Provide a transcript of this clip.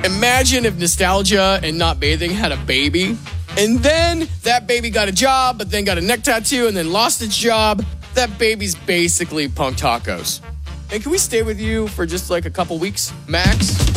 Imagine if Nostalgia and Not Bathing had a baby, and then that baby got a job, but then got a neck tattoo, and then lost its job. That baby's basically Punk Tacos. And can we stay with you for just like a couple weeks, max?